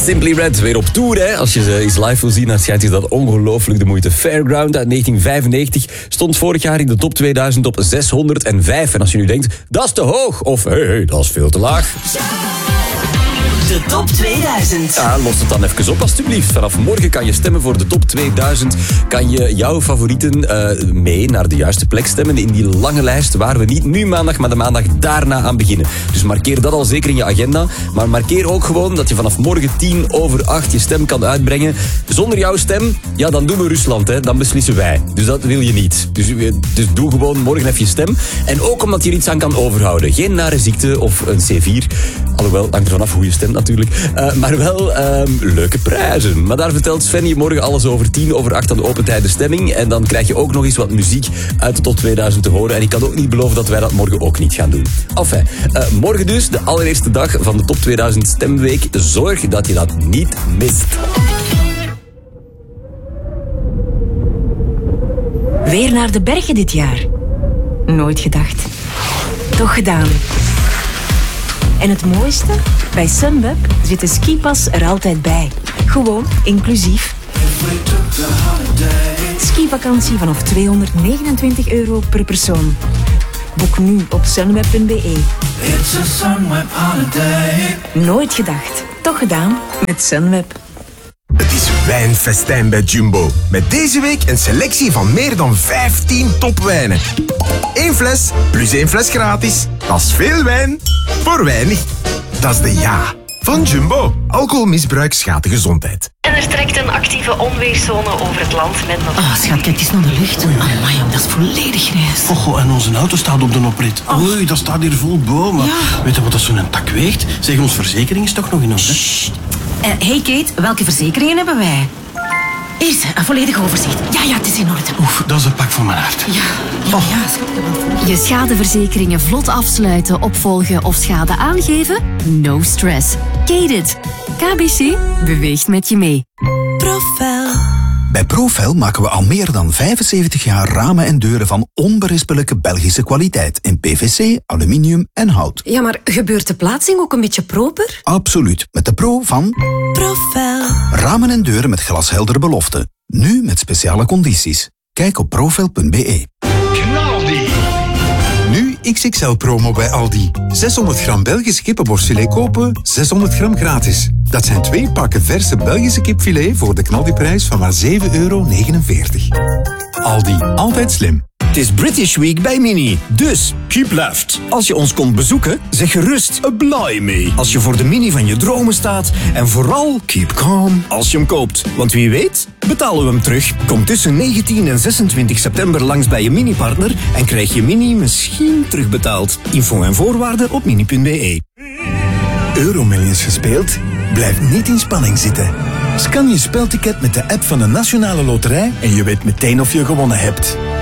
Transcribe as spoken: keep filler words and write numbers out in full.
Simply Red, weer op tour, hè. Als je ze eens live wil zien, dan schijnt is dat ongelooflijk de moeite. Fairground uit negentien vijfennegentig stond vorig jaar in de top tweeduizend op zeshonderdvijf. En als je nu denkt, dat is te hoog, of hé, hey, hey, dat is veel te laag. De top tweeduizend. Ja, los het dan even op, alstublieft. Vanaf morgen kan je stemmen voor de top tweeduizend. Kan je jouw favorieten uh, mee naar de juiste plek stemmen in die lange lijst waar we niet nu maandag, maar de maandag daarna aan beginnen. Dus markeer dat al zeker in je agenda. Maar markeer ook gewoon dat je vanaf morgen tien over acht je stem kan uitbrengen. Zonder jouw stem, ja, dan doen we Rusland, hè. Dan beslissen wij. Dus dat wil je niet. Dus, dus doe gewoon morgen even je stem. En ook omdat je er iets aan kan overhouden. Geen nare ziekte of een C vier. Alhoewel, hangt er vanaf hoe je stemt natuurlijk. Uh, maar wel uh, leuke prijzen. Maar daar vertelt Sven je morgen alles over tien over acht aan de open tijden stemming. En dan krijg je ook nog eens wat muziek uit de top tweeduizend te horen. En ik kan ook niet beloven dat wij dat morgen ook niet gaan doen. Enfin, uh, morgen dus, de allereerste dag van de top tweeduizend stemweek. Zorg dat je dat niet mist. Weer naar de bergen dit jaar. Nooit gedacht. Toch gedaan. En het mooiste? Bij Sunweb zit de skipas er altijd bij. Gewoon inclusief. Skivakantie vanaf tweehonderdnegenentwintig euro per persoon. Boek nu op sunweb punt be. Nooit gedacht. Toch gedaan met Sunweb. Het is wijnfestijn bij Jumbo. Met deze week een selectie van meer dan vijftien topwijnen. Eén fles plus één fles gratis. Dat is veel wijn voor weinig. Dat is de ja van Jumbo. Alcoholmisbruik schaadt de gezondheid. En er trekt een actieve onweerszone over het land met nog... Oh, schat, kijk eens naar de lucht. Amai, dat is volledig grijs. Oh, en onze auto staat op de oprit. Oh. Oei, dat staat hier vol bomen. Ja. Weet je wat dat zo'n tak weegt? Zeg, onze verzekering is toch nog in orde? Sst. Uh, hey Kate, welke verzekeringen hebben wij? Hier, een volledig overzicht. Ja, ja, het is in orde. Oef, dat is een pak van mijn hart. Ja, ja, Oh. ja, schat. Je schadeverzekeringen vlot afsluiten, opvolgen of schade aangeven? No stress. Kate it. K B C beweegt met je mee. Profel. Bij Profel maken we al meer dan vijfenzeventig jaar ramen en deuren van onberispelijke Belgische kwaliteit in P V C, aluminium en hout. Ja, maar gebeurt de plaatsing ook een beetje proper? Absoluut, met de pro van Profel. ramen en deuren met glasheldere beloften. Nu met speciale condities. Kijk op profel punt be. Nu X X L-promo bij Aldi. zeshonderd gram Belgische kippenborstfilet kopen, zeshonderd gram gratis. Dat zijn twee pakken verse Belgische kipfilet voor de knaldiprijs van maar zeven euro negenenveertig. Aldi, altijd slim. Het is British Week bij Mini, dus keep left. Als je ons komt bezoeken, zeg gerust blimey. Als je voor de Mini van je dromen staat en vooral keep calm als je hem koopt. Want wie weet, betalen we hem terug. Kom tussen negentien en zesentwintig september langs bij je Mini-partner en krijg je Mini misschien terugbetaald. Info en voorwaarden op mini punt be. Euromillions gespeeld? Blijf niet in spanning zitten. Scan je spelticket met de app van de Nationale Loterij en je weet meteen of je gewonnen hebt.